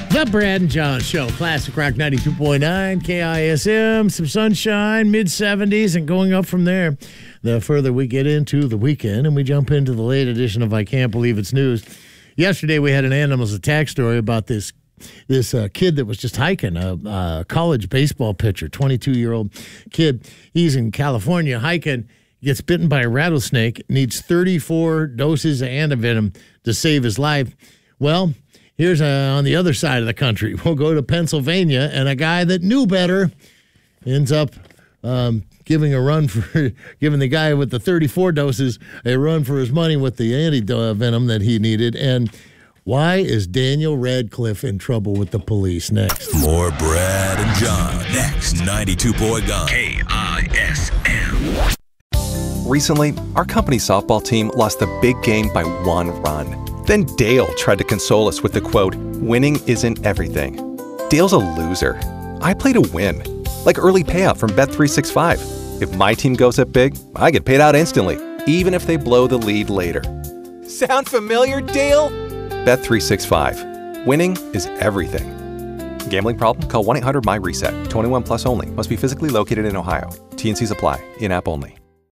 The Brad and John Show, Classic Rock 92.9, KISM, some sunshine, mid-70s, and going up from there. The further we get into the weekend and we jump into the late edition of I Can't Believe It's News. Yesterday we had an Animals Attack story about this kid that was just hiking, a college baseball pitcher, 22-year-old kid. He's in California hiking, gets bitten by a rattlesnake, needs 34 doses of antivenom to save his life. Well, here's on the other side of the country. We'll go to Pennsylvania, and a guy that knew better ends up giving the guy with the 34 doses a run for his money with the anti-venom that he needed. And why is Daniel Radcliffe in trouble with the police? Next. More Brad and John. Next, 92.9 KISM. Recently, our company's softball team lost the big game by 1 run. Then Dale tried to console us with the quote, "Winning isn't everything." Dale's a loser. I play to win. Like early payout from Bet365. If my team goes up big, I get paid out instantly, even if they blow the lead later. Sound familiar, Dale? Bet365. Winning is everything. Gambling problem? Call 1-800-MY-RESET. 21 plus only. Must be physically located in Ohio. T&Cs apply. In-app only.